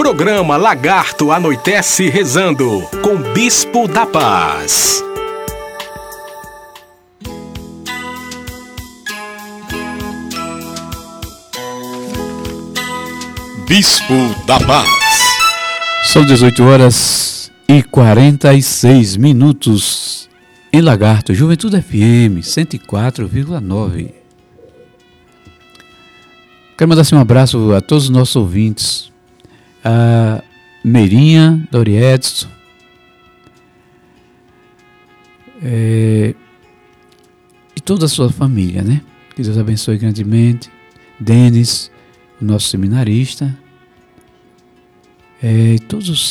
Programa Lagarto Anoitece Rezando, com Bispo da Paz. Bispo da Paz. São 18h46 em Lagarto, Juventude FM 104,9. Quero mandar um abraço a todos os nossos ouvintes, a Meirinha, Dori Edson, e toda a sua família, né? Que Deus abençoe grandemente. Denis, o nosso seminarista, e todos os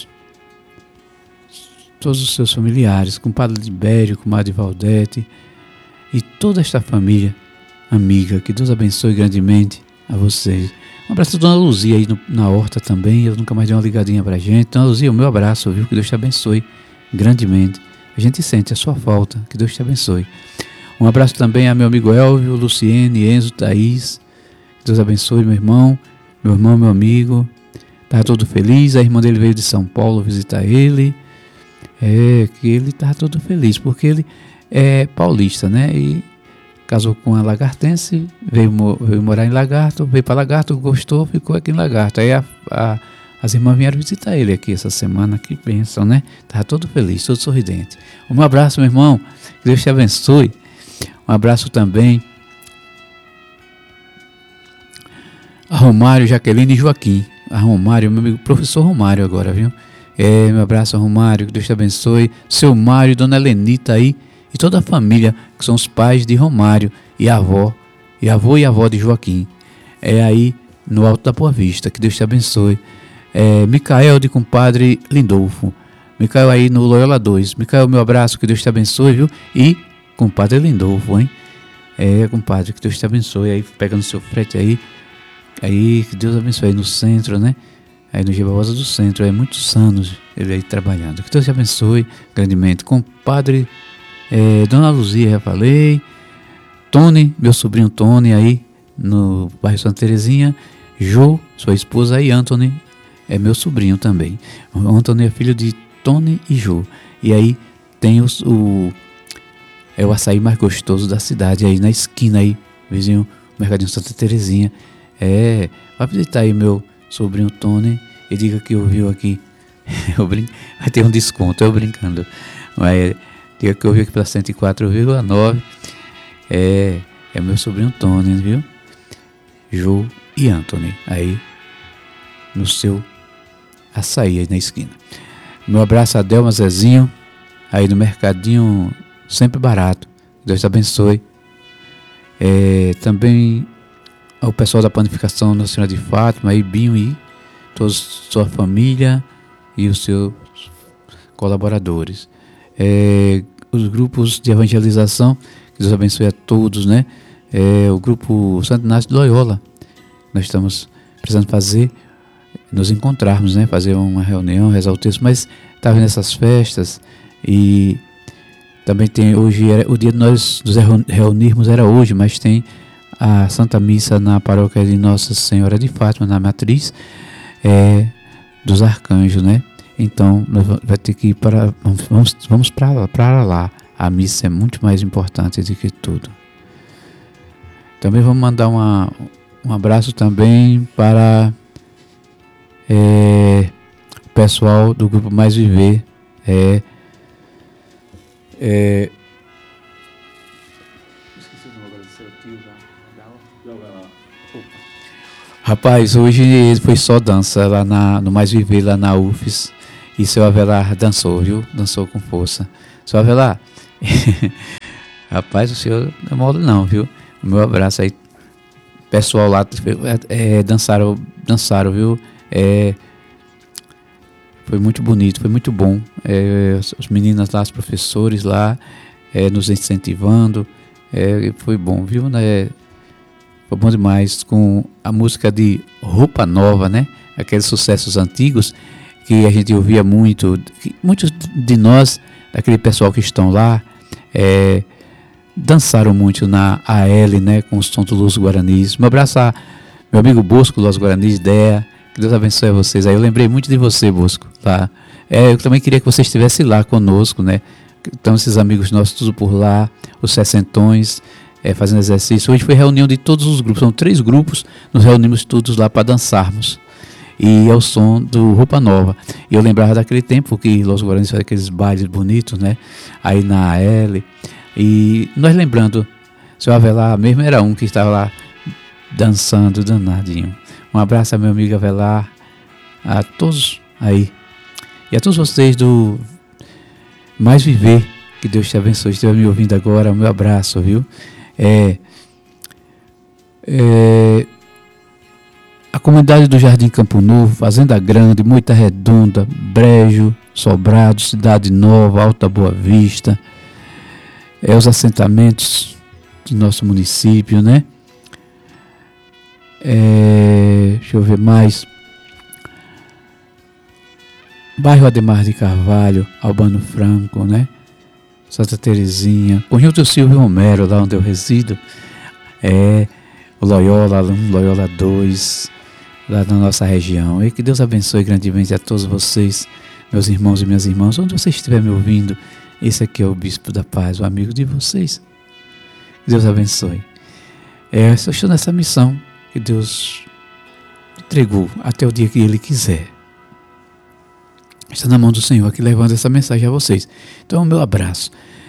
seus familiares, compadre Libério, comadre Valdete e toda esta família amiga. Que Deus abençoe grandemente a vocês. Um abraço a Dona Luzia aí na horta também. Eu nunca mais dei uma ligadinha pra gente. Dona Luzia, o meu abraço, viu? Que Deus te abençoe grandemente. A gente sente a sua falta. Que Deus te abençoe. Um abraço também a meu amigo Elvio, Luciene, Enzo, Thaís. Que Deus abençoe meu irmão, meu amigo. Estava todo feliz. A irmã dele veio de São Paulo visitar ele. Que ele estava todo feliz, porque ele é paulista, né? E casou com a lagartense, veio morar em Lagarto, veio para Lagarto, gostou, ficou aqui em Lagarto. Aí as irmãs vieram visitar ele aqui essa semana, que bênção, né? Estava todo feliz, todo sorridente. Um abraço, meu irmão, que Deus te abençoe. Um abraço também a Romário, Jaqueline e Joaquim. A Romário, meu amigo, professor Romário agora, viu? Meu abraço a Romário, que Deus te abençoe. Seu Mário, Dona Helenita aí, e toda a família, que são os pais de Romário e avô e avó de Joaquim. Aí no Alto da Boa Vista, que Deus te abençoe. Micael de compadre Lindolfo. Micael aí no Loyola 2. Micael, meu abraço, que Deus te abençoe, viu? E compadre Lindolfo, hein? Compadre, que Deus te abençoe. Aí pega no seu frete aí. Aí, que Deus abençoe aí no centro, né? Aí no Gibaosa do Centro, muitos anos ele aí trabalhando. Que Deus te abençoe grandemente. Compadre Dona Luzia, já falei. Tony, meu sobrinho Tony aí no bairro Santa Terezinha. Jo, sua esposa aí. Anthony é meu sobrinho também. O Anthony é filho de Tony e Jo. E aí tem o açaí mais gostoso da cidade, aí na esquina aí, vizinho Mercadinho Santa Terezinha. Vai visitar aí meu sobrinho Tony e diga que ouviu aqui. Vai ter um desconto, eu brincando. Mas diga que ouviu aqui pela 104,9. É meu sobrinho Tony, viu? Jo e Anthony aí no seu açaí aí na esquina. Meu abraço a Delma Zezinho aí no Mercadinho sempre barato. Deus te abençoe. Também ao pessoal da Panificação Nossa Senhora de Fátima, aí Binho e toda sua família e os seus colaboradores. Os grupos de evangelização, que Deus abençoe a todos, né? O grupo Santo Inácio de Loyola, nós estamos precisando nos encontrarmos, né? Fazer uma reunião, rezar o texto, mas estava nessas festas e também tem hoje, o dia de nós nos reunirmos era hoje, mas tem a Santa Missa na paróquia de Nossa Senhora de Fátima, na Matriz dos Arcanjos, né? Então, nós vai ter que ir vamos para lá. A missa é muito mais importante do que tudo. Também vamos mandar um abraço também para o pessoal do Grupo Mais Viver. Rapaz, hoje foi só dança lá no Mais Viver, lá na UFES. E seu Avelar dançou, viu? Dançou com força. Seu Avelar, rapaz, o senhor não é mole não, viu? O meu abraço aí. Pessoal lá dançaram, viu? Foi muito bonito, foi muito bom. As meninas lá, os professores lá, nos incentivando. Foi bom, viu? Foi bom demais, com a música de Roupa Nova, né? Aqueles sucessos antigos que a gente ouvia muito. Muitos de nós, aquele pessoal que estão lá, dançaram muito na AL, né? Com os sons do Los Guaranis. Um abraço a meu amigo Bosco, Los Guaranis, Dea, Que Deus abençoe vocês. Aí eu lembrei muito de você, Bosco, tá? Eu também queria que você estivesse lá conosco, né? Então, esses amigos nossos, tudo por lá, os sessentões, fazendo exercício. Hoje foi reunião de todos os grupos, são 3 grupos, nos reunimos todos lá para dançarmos. E é o som do Roupa Nova. E eu lembrava daquele tempo que Los Guaranis fazia aqueles bailes bonitos, né? Aí na AL. E nós lembrando, o seu Avelar mesmo era um que estava lá dançando, danadinho. Um abraço ao meu amigo Avelar, a todos aí. E a todos vocês do Mais Viver, que Deus te abençoe. Se estiver me ouvindo agora, o meu abraço, viu? A comunidade do Jardim Campo Novo, Fazenda Grande, Moita Redonda, Brejo, Sobrado, Cidade Nova, Alta Boa Vista, os assentamentos do nosso município, né? Deixa eu ver mais. Bairro Ademar de Carvalho, Albano Franco, né? Santa Terezinha, Conjunto Silvio Romero, lá onde eu resido, o Loyola 1, Loyola 2, lá na nossa região. E que Deus abençoe grandemente a todos vocês, meus irmãos e minhas irmãs, onde você estiver me ouvindo. Esse aqui é o Bispo da Paz, o amigo de vocês. Que Deus abençoe. Eu estou nessa missão que Deus entregou até o dia que Ele quiser. Está na mão do Senhor aqui levando essa mensagem a vocês. Então, o meu abraço.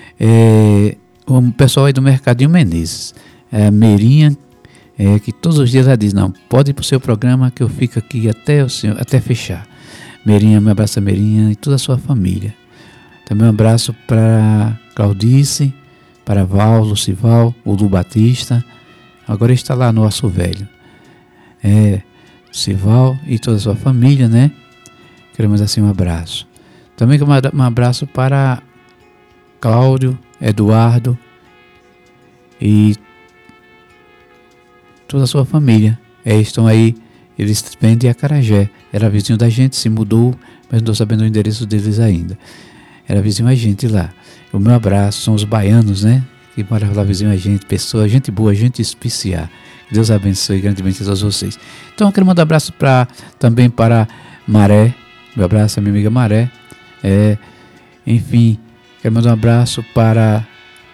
O pessoal aí do Mercadinho Menezes, a Meirinha, que todos os dias ela diz, não, pode ir para o seu programa que eu fico aqui até fechar. Meirinha, meu abraço a Meirinha e toda a sua família. Também um abraço para Claudice, para Val, Lucival, o Lu Batista. Agora está lá no Aço Velho. Lucival e toda a sua família, né? Queremos assim um abraço. Também um abraço para Cláudio, Eduardo e toda a sua família. Estão aí, eles vêm de Acarajé. Era vizinho da gente, se mudou, mas não estou sabendo o endereço deles ainda. Era vizinho a gente lá. O meu abraço são os baianos, né? Que moram lá vizinho a gente, pessoa, gente boa, gente especial. Deus abençoe grandemente a todos vocês. Então eu quero mandar um abraço também para Maré. Meu abraço à minha amiga Maré. Enfim, quero mandar um abraço para...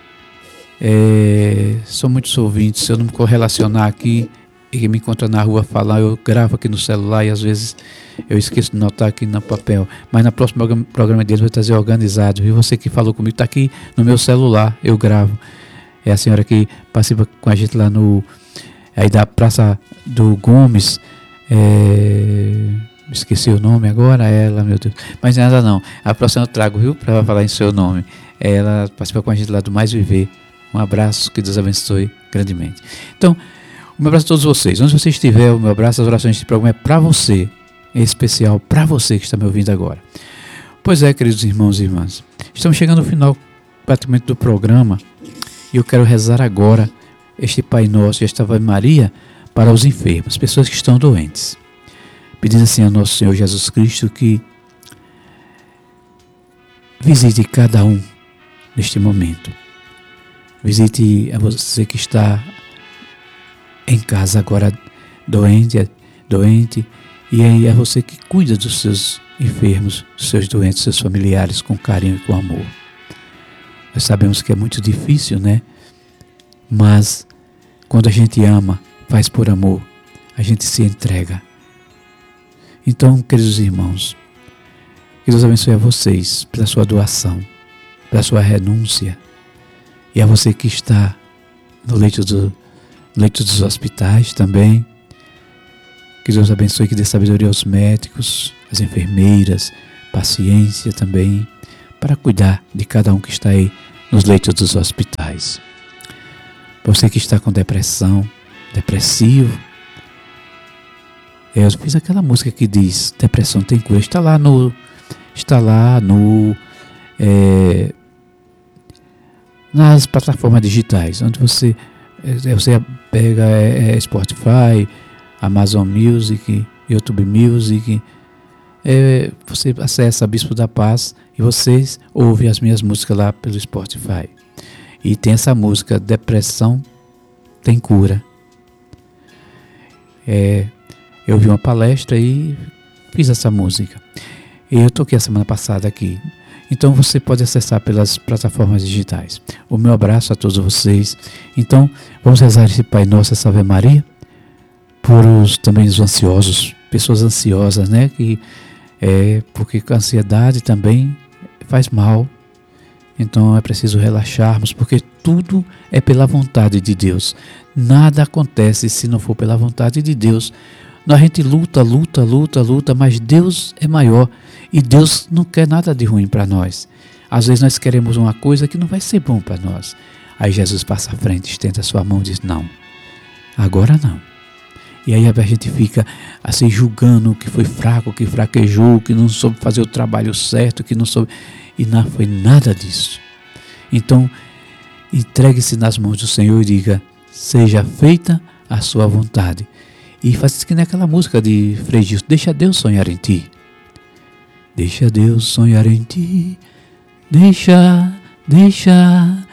são muitos ouvintes. Se eu não me correlacionar aqui e me encontrar na rua falar, eu gravo aqui no celular e às vezes eu esqueço de notar aqui no papel. Mas na próxima programa deles eu vou trazer organizado. E você que falou comigo está aqui no meu celular, eu gravo. É a senhora que participa com a gente lá aí da Praça do Gomes. Esqueci o nome agora, ela, meu Deus. Mas nada não. A próxima eu trago, viu? Para falar em seu nome. Ela participa com a gente lá do Mais Viver. Um abraço, que Deus abençoe grandemente. Então, o meu abraço a todos vocês. Onde você estiver, o meu abraço, as orações desse programa é para você. Em especial para você que está me ouvindo agora. Pois é, queridos irmãos e irmãs. Estamos chegando ao final praticamente do programa. E eu quero rezar agora este Pai Nosso e esta Ave Maria para os enfermos, pessoas que estão doentes. Pedindo assim a nosso Senhor Jesus Cristo que visite cada um neste momento. Visite a você que está em casa agora doente, e aí é você que cuida dos seus enfermos, dos seus doentes, dos seus familiares com carinho e com amor. Nós sabemos que é muito difícil, né? Mas quando a gente ama, faz por amor, a gente se entrega. Então, queridos irmãos, que Deus abençoe a vocês pela sua doação, pela sua renúncia, e a você que está no leito dos hospitais também. Que Deus abençoe, que dê sabedoria aos médicos, às enfermeiras, paciência também, para cuidar de cada um que está aí nos leitos dos hospitais. Você que está com depressão, depressivo, eu fiz aquela música que diz, depressão tem cura, está lá nas plataformas digitais, onde você pega Spotify, Amazon Music, YouTube Music, você acessa Bispo da Paz e vocês ouvem as minhas músicas lá pelo Spotify. E tem essa música, Depressão tem cura. eu vi uma palestra e fiz essa música. E eu toquei a semana passada aqui. Então você pode acessar pelas plataformas digitais. O meu abraço a todos vocês. Então vamos rezar esse Pai Nosso, essa Ave Maria, por também os ansiosos, pessoas ansiosas, né? Porque a ansiedade também faz mal. Então é preciso relaxarmos, porque tudo é pela vontade de Deus. Nada acontece se não for pela vontade de Deus. A gente luta, mas Deus é maior e Deus não quer nada de ruim para nós. Às vezes nós queremos uma coisa que não vai ser bom para nós. Aí Jesus passa à frente, estende a sua mão e diz: não, agora não. E aí a gente fica assim julgando que foi fraco, que fraquejou, que não soube fazer o trabalho certo, que não soube. E não foi nada disso. Então, entregue-se nas mãos do Senhor e diga: seja feita a sua vontade. E faz que nem aquela música de Frei Gilson: deixa Deus sonhar em ti. Deixa Deus sonhar em ti. Deixa